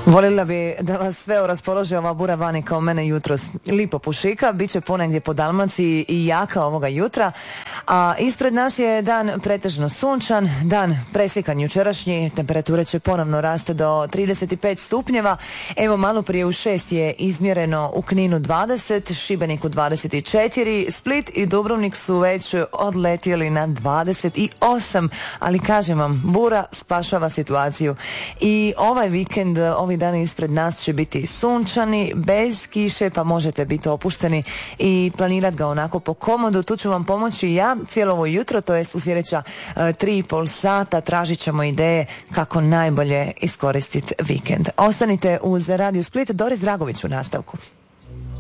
Voljela bi da vas sve raspoloži ova bura vani kao mene jutros. Lipo pušika, bit će ponegdje po Dalmaciji i jaka ovoga jutra, a ispred nas je dan pretežno sunčan, dan presjekan jučerašnji, temperature će ponovno raste do 35 stupnjeva. Evo malo prije u 6 je izmjereno u Kninu 20, Šibeniku 24, Split i Dubrovnik su već odletjeli na 28, ali kažem vam, bura spašava situaciju. I ovaj vikend, ovi dani ispred nas će biti sunčani, bez kiše, pa možete biti opušteni i planirati ga onako po komodu. Tu ću vam pomoći ja cijelo ovo jutro, to jest u sljedeća 3,5 sata tražit ćemo ideje kako najbolje iskoristiti vikend. Ostanite uz Radio Split, Doris Dragović u nastavku.